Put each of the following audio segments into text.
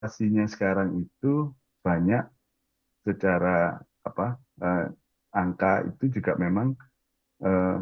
Pastinya sekarang itu banyak secara apa angka itu juga memang eh,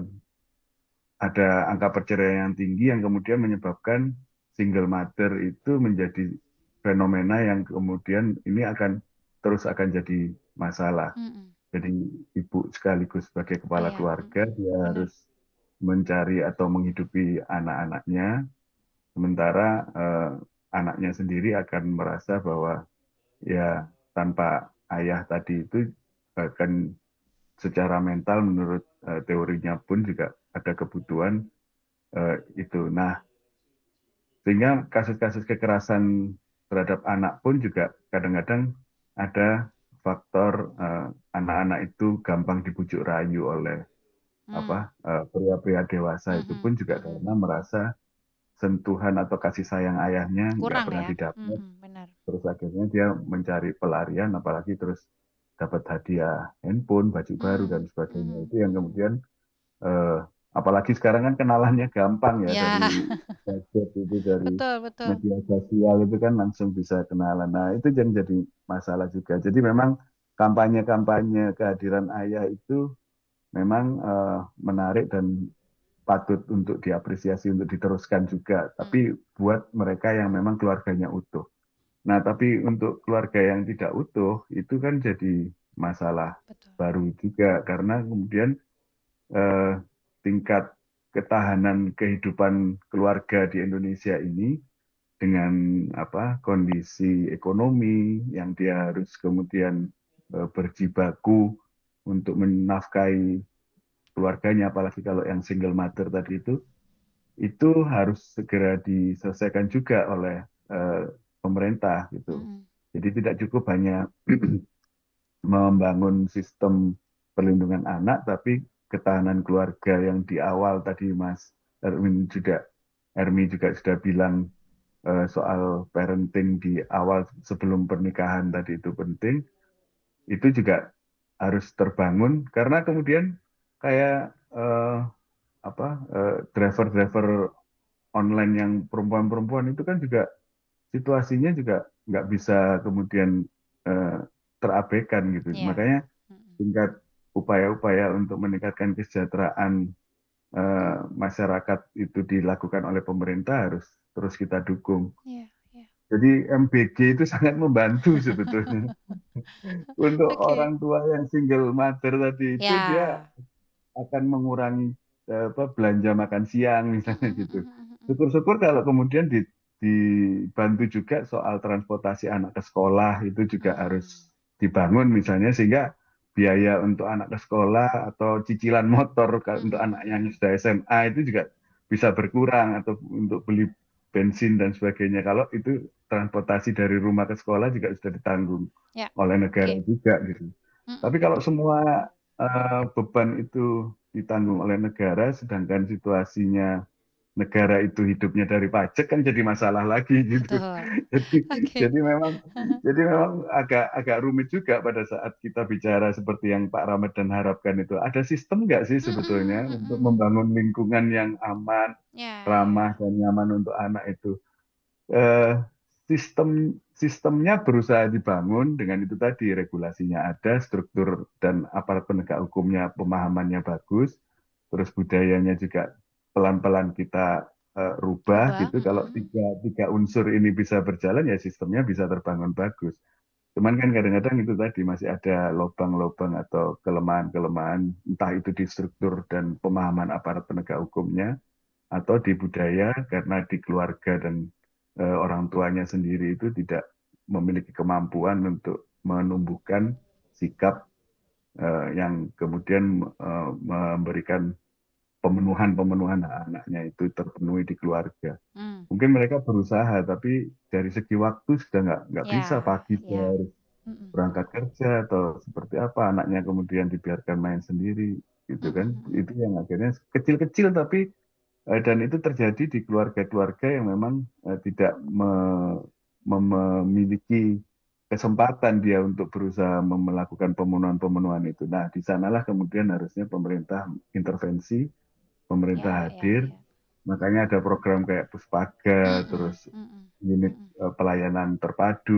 ada angka perceraian yang tinggi yang kemudian menyebabkan single mother itu menjadi fenomena yang kemudian ini akan jadi masalah. Mm-mm. Jadi ibu sekaligus sebagai kepala Iya, keluarga mm-mm. dia Benar. harus mencari atau menghidupi anak-anaknya, sementara anaknya sendiri akan merasa bahwa ya tanpa ayah tadi itu bahkan secara mental menurut teorinya pun juga ada kebutuhan itu. Nah, sehingga kasus-kasus kekerasan terhadap anak pun juga kadang-kadang ada faktor anak-anak itu gampang dibujuk rayu oleh Mm. pria-pria dewasa itu Mhm, pun juga mhm. karena merasa sentuhan atau kasih sayang ayahnya nggak Kurang pernah ya? didapat. Mhm, benar. Terus akhirnya dia mencari pelarian, apalagi terus dapat hadiah handphone, baju baru dan Mhm, sebagainya. mhm. Itu yang kemudian eh, apalagi sekarang kan kenalannya gampang ya Ya, dari gadget itu dari betul betul. media sosial itu kan langsung bisa kenalan. Nah itu yang jadi masalah juga. Jadi memang kampanye-kampanye kehadiran ayah itu memang menarik dan patut untuk diapresiasi untuk diteruskan juga. Tapi Mhm, buat mereka yang memang keluarganya utuh. Nah tapi untuk keluarga yang tidak utuh itu kan jadi masalah betul. baru juga karena kemudian eh, tingkat ketahanan kehidupan keluarga di Indonesia ini dengan kondisi ekonomi yang dia harus kemudian berjibaku untuk menafkahi keluarganya, apalagi kalau yang single mother tadi itu harus segera diselesaikan juga oleh eh, pemerintah gitu. Mhm, Jadi tidak cukup hanya membangun sistem perlindungan anak, tapi ketahanan keluarga yang di awal tadi Mas Ermi juga sudah bilang soal parenting di awal sebelum pernikahan tadi itu penting, itu juga harus terbangun karena kemudian kayak driver-driver online yang perempuan-perempuan itu kan juga situasinya juga nggak bisa kemudian eh, terabaikan gitu. iya. Makanya Mhm. tingkat upaya-upaya untuk meningkatkan kesejahteraan masyarakat itu dilakukan oleh pemerintah harus terus kita dukung. Iya iya. Jadi MBG itu sangat membantu sebetulnya untuk Oke. orang tua yang single mother tadi itu dia Ya. akan mengurangi belanja makan siang Mhm misalnya mhm gitu. mhm mhm. Syukur-syukur kalau kemudian dibantu juga soal transportasi anak ke sekolah itu juga harus Mhm. dibangun misalnya sehingga biaya untuk anak ke sekolah atau cicilan motor Mhm untuk anak mhm yang mhm. sudah SMA itu juga bisa berkurang atau untuk beli bensin dan sebagainya. Kalau itu transportasi dari rumah ke sekolah juga sudah ditanggung Ya, oleh negara oke. juga gitu. Tapi Mhm. kalau semua beban itu ditanggung oleh negara, sedangkan situasinya negara itu hidupnya dari pajak kan jadi masalah lagi gitu. Betul. Jadi Oke. jadi memang jadi memang agak agak rumit juga pada saat kita bicara seperti yang Pak Ramadhan harapkan itu. Ada sistem nggak sih sebetulnya Mhm untuk mhm. membangun lingkungan yang aman, Ya ramah ya. dan nyaman untuk anak itu? eh, sistemnya berusaha dibangun dengan itu tadi regulasinya ada, struktur dan aparat penegak hukumnya pemahamannya bagus, terus budayanya juga pelan-pelan kita rubah Rubah, gitu. Kalau mhm. tiga, tiga unsur ini bisa berjalan ya sistemnya bisa terbangun bagus. Cuman kan kadang-kadang itu tadi masih ada lubang-lubang atau kelemahan-kelemahan, entah itu di struktur dan pemahaman aparat penegak hukumnya, atau di budaya karena di keluarga dan orang tuanya sendiri itu tidak memiliki kemampuan untuk menumbuhkan sikap yang kemudian memberikan pemenuhan-pemenuhan anaknya itu terpenuhi di keluarga. Mmm. Mungkin mereka berusaha, tapi dari segi waktu sudah nggak bisa Ya pagi dia ya. harus Mhm. berangkat kerja atau seperti apa anaknya kemudian dibiarkan main sendiri gitu Mhm kan. mhm. Itu yang akhirnya kecil-kecil tapi dan itu terjadi di keluarga-keluarga yang memang tidak memiliki kesempatan dia untuk berusaha melakukan pemenuhan-pemenuhan itu. Nah, di sanalah kemudian harusnya pemerintah intervensi, pemerintah Ya ya hadir, ya. Makanya ada program kayak Puspaga, Mm-mm, terus mm-mm, unit mm-mm. pelayanan terpadu